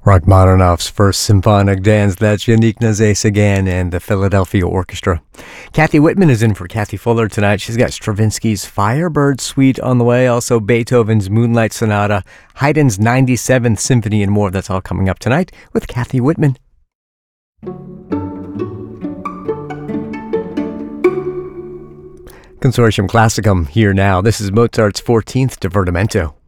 Rachmaninoff's First Symphonic Dance, that's Yannick Nézet-Séguin and the Philadelphia Orchestra. Kathy Whitman is in for Kathy Fuller tonight. She's got Stravinsky's Firebird Suite on the way, also Beethoven's Moonlight Sonata, Haydn's 97th Symphony, and more. That's all coming up tonight with Kathy Whitman. Consortium Classicum here now. This is Mozart's 14th Divertimento.